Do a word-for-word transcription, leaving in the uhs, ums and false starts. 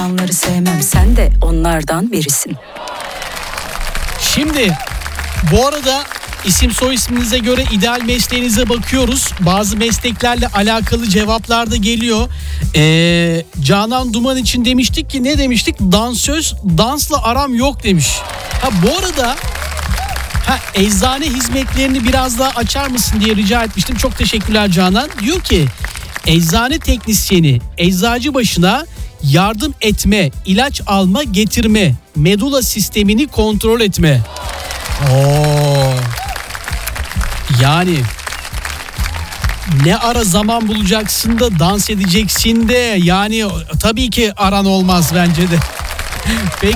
Onları sevmem, sen de onlardan birisin. Şimdi bu arada isim soy isminize göre ideal mesleğinize bakıyoruz. Bazı mesleklerle alakalı cevaplar da geliyor. Ee, Canan Duman için demiştik ki, ne demiştik? Dansöz, dansla aram yok demiş. Ha bu arada ha, eczane hizmetlerini biraz daha açar mısın diye rica etmiştim. Çok teşekkürler Canan. Diyor ki eczane teknisyeni eczacı başına yardım etme, ilaç alma getirme, medula sistemini kontrol etme. Oo. Yani ne ara zaman bulacaksın da dans edeceksin de, yani tabii ki aran olmaz bence de. Peki.